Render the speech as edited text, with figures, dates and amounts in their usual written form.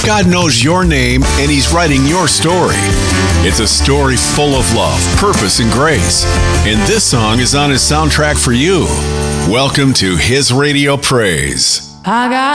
God knows your name and He's writing your story. It's a story full of love, purpose, and grace. And this song is on His soundtrack for you. Welcome to His Radio Praise. I got